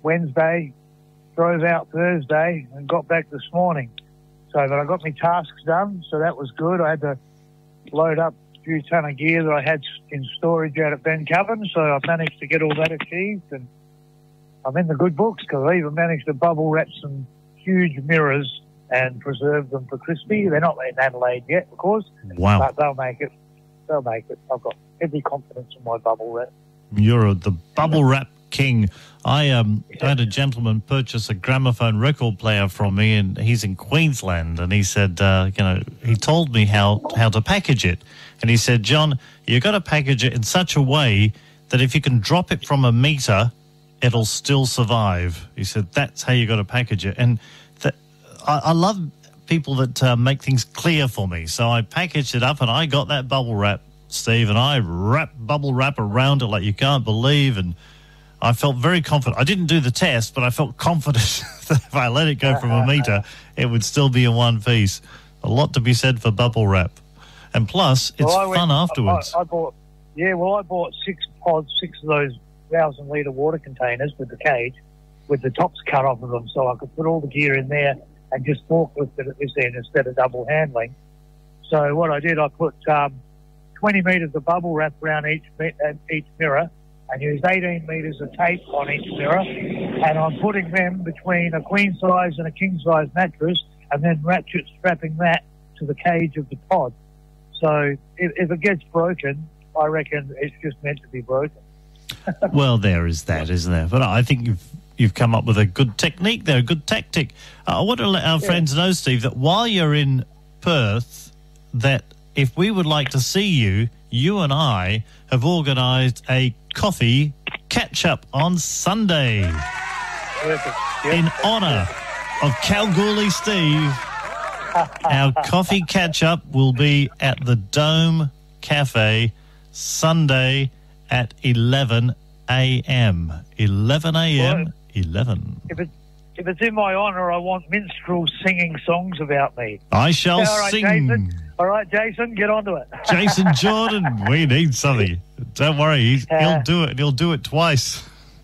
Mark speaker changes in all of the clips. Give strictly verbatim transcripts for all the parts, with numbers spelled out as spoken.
Speaker 1: Wednesday, drove out Thursday, and got back this morning. So, but I got my tasks done, so that was good. I had to load up a few ton of gear that I had in storage out at Ben Coven, so I managed to get all that achieved, and I'm in the good books because I even managed to bubble wrap some huge mirrors and preserve them for crispy. They're not in Adelaide yet, of course,
Speaker 2: wow.
Speaker 1: but they'll make it. They'll make it. I've got every confidence in my bubble wrap.
Speaker 2: You're the bubble wrap king. I um I had a gentleman purchase a gramophone record player from me, and he's in Queensland, and he said, uh, you know, he told me how, how to package it. And he said, John, you've got to package it in such a way that if you can drop it from a metre, it'll still survive. He said, that's how you got to package it. And that, I, I love people that uh, make things clear for me. So I packaged it up, and I got that bubble wrap, Steve, and I wrap bubble wrap around it like you can't believe, and I felt very confident. I didn't do the test, but I felt confident that if I let it go from a metre, it would still be in one piece. A lot to be said for bubble wrap. And plus, it's
Speaker 1: well,
Speaker 2: fun
Speaker 1: went,
Speaker 2: afterwards.
Speaker 1: I, I bought, yeah, well, I bought six pods, six of those thousand litre water containers with the cage, with the tops cut off of them, so I could put all the gear in there and just forklift it at this end instead of double handling. So what I did, I put um, twenty metres of bubble wrap around each each mirror, and used eighteen metres of tape on each mirror, and I'm putting them between a queen size and a king size mattress, and then ratchet strapping that to the cage of the pod. So if, if it gets broken, I reckon it's just meant to be broken.
Speaker 2: Well, there is that, isn't there? But I think you've you've come up with a good technique there, a good tactic. Uh, I want to let our yeah. friends know, Steve, that while you're in Perth, that if we would like to see you, you and I have organised a coffee catch-up on Sunday.
Speaker 1: Perfect. Yep.
Speaker 2: In honour of Kalgoorlie Steve. Our coffee catch-up will be at the Dome Cafe Sunday at eleven a m eleven a m eleven.
Speaker 1: If, it, if it's in my honour, I want minstrels singing songs about me.
Speaker 2: I shall
Speaker 1: all right,
Speaker 2: sing.
Speaker 1: Jason. All right, Jason, get onto it.
Speaker 2: Jason Jordan, we need something. Don't worry, he's,
Speaker 1: Uh,
Speaker 2: he'll do it, and he'll do it twice.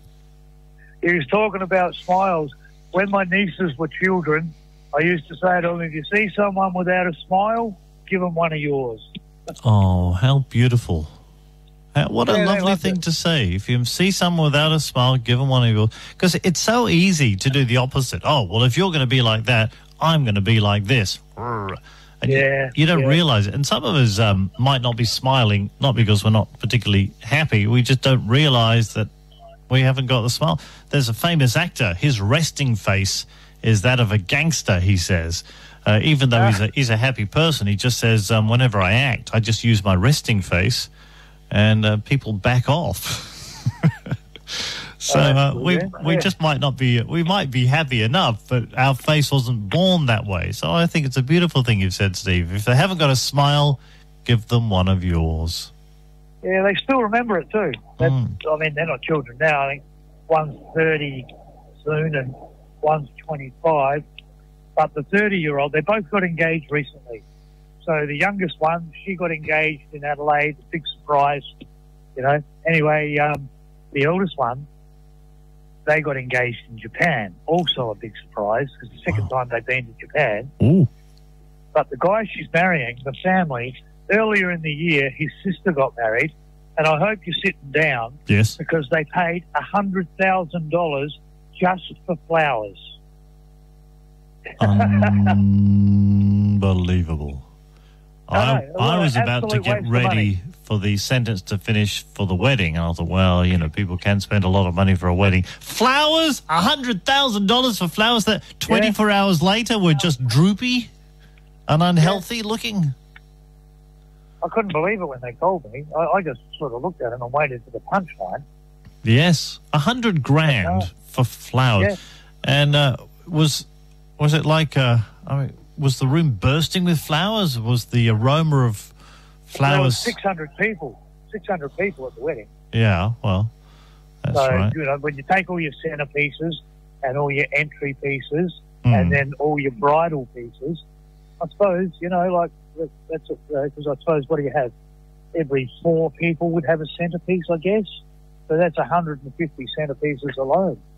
Speaker 1: He was talking about smiles. When my nieces were children, I used to say to them, if you see someone without a smile, give them one of yours.
Speaker 2: Oh, how beautiful. How, what a
Speaker 1: Yeah, they
Speaker 2: lovely
Speaker 1: loved
Speaker 2: thing
Speaker 1: it.
Speaker 2: to say. If you see someone without a smile, give them one of yours. Because it's so easy to do the opposite. Oh, well, if you're going to be like that, I'm going to be like this. And
Speaker 1: Yeah,
Speaker 2: you, you don't
Speaker 1: yeah.
Speaker 2: realise it. And some of us um, might not be smiling, not because we're not particularly happy. We just don't realise that we haven't got the smile. There's a famous actor. His resting face is that of a gangster, he says. Uh, even though he's a he's a happy person, he just says, um, whenever I act, I just use my resting face, and uh, people back off. So uh,
Speaker 1: cool,
Speaker 2: we
Speaker 1: yeah.
Speaker 2: we
Speaker 1: Yeah.
Speaker 2: just might not be we might be happy enough, but our face wasn't born that way. So I think it's a beautiful thing you've said, Steve. If they haven't got a smile, give them one of yours.
Speaker 1: Yeah, they still remember it too. That's,
Speaker 2: Mm.
Speaker 1: I mean, they're not children now. I think one's thirty soon and one's twenty-five. But the thirty-year-old, they both got engaged recently. So the youngest one, she got engaged in Adelaide, big surprise, you know. Anyway, um, the eldest one, they got engaged in Japan, also a big surprise, because the second time they've been to Japan.
Speaker 2: Ooh.
Speaker 1: But the guy she's marrying, the family, earlier in the year, his sister got married, and I hope you're sitting down
Speaker 2: Yes.
Speaker 1: because they paid one hundred thousand dollars just for flowers.
Speaker 2: Unbelievable. I,
Speaker 1: know.
Speaker 2: I
Speaker 1: Well,
Speaker 2: was about to
Speaker 1: absolute
Speaker 2: get
Speaker 1: waste of
Speaker 2: ready
Speaker 1: money.
Speaker 2: for the sentence to finish for the wedding. And I thought, well, you know, people can spend a lot of money for a wedding. Flowers? one hundred thousand dollars for flowers that twenty-four hours later were just droopy and unhealthy looking?
Speaker 1: I couldn't believe it when they told me. I, I just sort of looked at it and waited for the punchline.
Speaker 2: Yes. A hundred grand
Speaker 1: Yeah.
Speaker 2: for flowers.
Speaker 1: Yeah.
Speaker 2: And uh, was was it like, uh, I mean, was the room bursting with flowers? Was the aroma of
Speaker 1: There was
Speaker 2: flowers?
Speaker 1: six hundred people, six hundred people at the wedding.
Speaker 2: Yeah, well, that's
Speaker 1: so,
Speaker 2: right.
Speaker 1: you know, when you take all your centerpieces and all your entry pieces
Speaker 2: Mm.
Speaker 1: and then all your bridal pieces, I suppose, you know, like, that- that's because I suppose, what do you have? Every four people would have a centerpiece, I guess. So that's one hundred fifty centerpieces alone.